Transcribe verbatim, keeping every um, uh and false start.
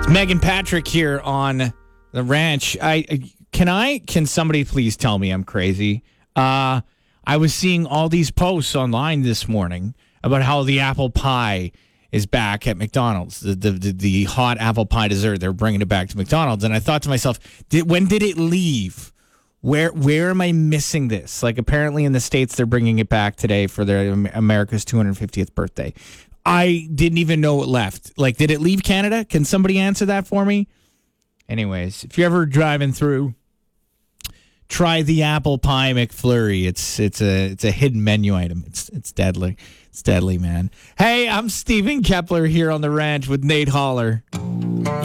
Megan Patrick here on the ranch. I can I can somebody please tell me I'm crazy? Uh, I was seeing all these posts online this morning about how the apple pie is back at McDonald's. The the the, the hot apple pie dessert, they're bringing it back to McDonald's, and I thought to myself, did, when did it leave? Where where am I missing this? Like, apparently in the States they're bringing it back today for their America's two hundred fiftieth birthday. I didn't even know it left. Like, did it leave Canada? Can somebody answer that for me? Anyways, if you're ever driving through, try the apple pie McFlurry. It's it's a it's a hidden menu item. It's it's deadly. It's deadly, man. Hey, I'm Stephen Kepler here on the ranch with Nate Holler.